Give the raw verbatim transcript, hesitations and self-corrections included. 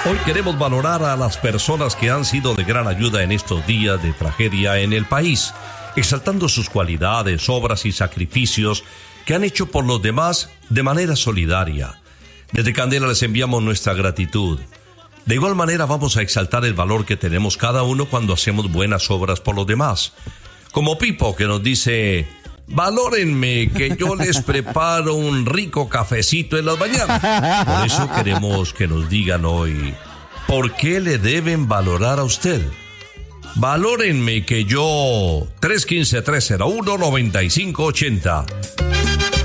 Hoy queremos valorar a las personas que han sido de gran ayuda en estos días de tragedia en el país, exaltando sus cualidades, obras y sacrificios que han hecho por los demás de manera solidaria. Desde Candela les enviamos nuestra gratitud. De igual manera vamos a exaltar el valor que tenemos cada uno cuando hacemos buenas obras por los demás. Como Pipo, que nos dice: valórenme que yo les preparo un rico cafecito en las mañanas. Por eso queremos que nos digan hoy, ¿por qué le deben valorar a usted? Valórenme que yo... tres uno cinco, tres cero uno, nueve cinco ocho cero